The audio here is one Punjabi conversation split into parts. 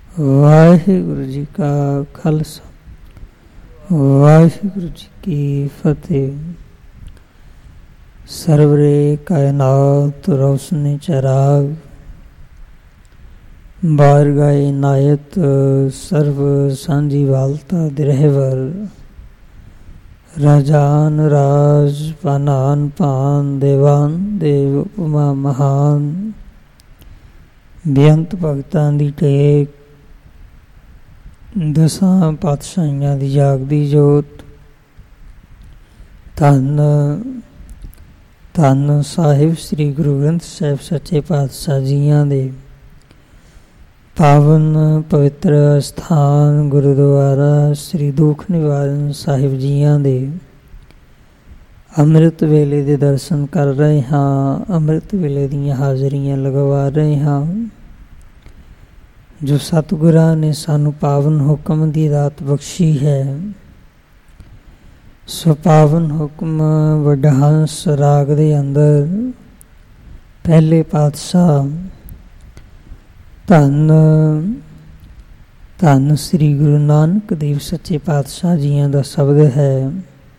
ਵਾਹਿਗੁਰੂ ਜੀ ਕਾ ਖਾਲਸਾ, ਵਾਹਿਗੁਰੂ ਜੀ ਕੀ ਫਤਿਹ। ਸਰਵਰੇ ਕਾਇਨਾਤ ਰੋਸ਼ਨੀ ਚਰਾਗ, ਬਾਰਗਾਹ ਇਨਾਇਤ ਸਰਵ ਸਾਂਝੀ ਵਾਲਤਾ ਦਿਰਹਿਵਰ। ਰਾਜਾਨ ਰਾਜ ਪਾਨਾਨ ਪਾਨ, ਦੇਵਾਨ ਦੇਵ ਉਪਮਾ ਮਹਾਨ। ਬੇਅੰਤ ਭਗਤਾਂ ਦੀ ਟੇਕ, ਦਸਾਂ ਪਾਤਸ਼ਾਹੀਆਂ ਦੀ ਜਾਗਦੀ ਜੋਤ। ਧੰਨ ਧੰਨ ਸਾਹਿਬ ਸ੍ਰੀ ਗੁਰੂ ਗ੍ਰੰਥ ਸਾਹਿਬ ਸੱਚੇ ਪਾਤਸ਼ਾਹ ਜੀਆਂ ਦੇ ਪਾਵਨ ਪਵਿੱਤਰ ਅਸਥਾਨ ਗੁਰਦੁਆਰਾ ਸ੍ਰੀ ਦੁੱਖ ਨਿਵਾਰਨ ਸਾਹਿਬ ਜੀਆਂ ਦੇ ਅੰਮ੍ਰਿਤ ਵੇਲੇ ਦੇ ਦਰਸ਼ਨ ਕਰ ਰਹੇ ਹਾਂ। ਅੰਮ੍ਰਿਤ ਵੇਲੇ ਦੀਆਂ ਹਾਜ਼ਰੀਆਂ ਲਗਵਾ ਰਹੇ ਹਾਂ। ਜੋ ਸਤਿਗੁਰਾਂ ਨੇ ਸਾਨੂੰ ਪਾਵਨ ਹੁਕਮ ਦੀ ਦਾਤ ਬਖਸ਼ੀ ਹੈ, ਸੋ ਪਾਵਨ ਹੁਕਮ ਵਡਹੰਸ ਰਾਗ ਦੇ ਅੰਦਰ ਪਹਿਲੇ ਪਾਤਸ਼ਾਹ ਧੰਨ ਧੰਨ ਸ੍ਰੀ ਗੁਰੂ ਨਾਨਕ ਦੇਵ ਸੱਚੇ ਪਾਤਸ਼ਾਹ ਜੀਆਂ ਦਾ ਸ਼ਬਦ ਹੈ,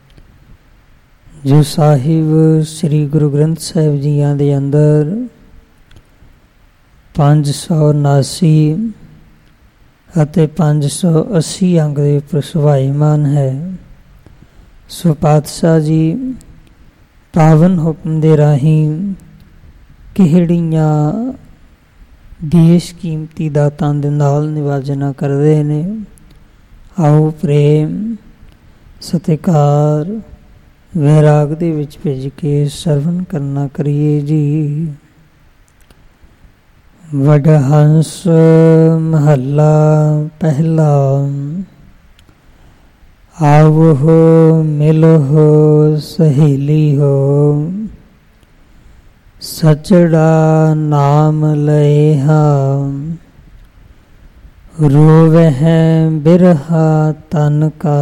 ਜੋ ਸਾਹਿਬ ਸ੍ਰੀ ਗੁਰੂ ਗ੍ਰੰਥ ਸਾਹਿਬ ਜੀਆਂ ਦੇ ਅੰਦਰ 579 ਅਤੇ 580 ਅੰਗ ਦੇ ਉੱਪਰ ਸੁਭਾਈਮਾਨ ਹੈ। ਸੋ ਪਾਤਸ਼ਾਹ ਜੀ ਪਾਵਨ ਹੁਕਮ ਦੇ ਰਾਹੀਂ ਕਿਹੜੀਆਂ ਦੇਸ਼ ਕੀਮਤੀ ਦਾਤਾਂ ਦੇ ਨਾਲ ਨਿਵਾਜਨਾ ਕਰਦੇ ਨੇ। ਆਓ ਪ੍ਰੇਮ ਸਤਿਕਾਰ ਵੈਰਾਗ ਦੇ ਵਿੱਚ ਭਿੱਜ ਕੇ ਸਰਵਨ ਕਰਨਾ ਕਰੀਏ ਜੀ। ਵਡਹੰਸ ਮਹੱਲਾ ਪਹਿਲਾ। ਆਵੋ ਮਿਲੋ ਸਹੇਲੀ ਹੋ, ਸਚੜਾ ਨਾਮ ਲਏਹਾ। ਰੋਵਹਿ ਬਿਰਹਾ ਤਨ ਕਾ,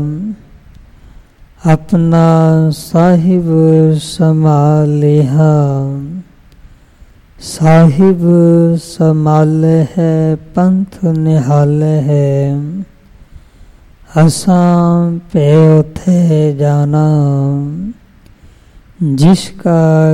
ਆਪਣਾ ਸਾਹਿਬ ਸੰਭਾਲਿਹਾ। ਸਾਹਿਬ ਸੰਭਾਲੇ ਹੈ, ਪੰਥ ਨਿਹਾਲੇ ਹੈ। ਅਸਾਂ ਪੇ ਉਥੇ ਜਾਣਾ, ਜਿਸ ਕਾ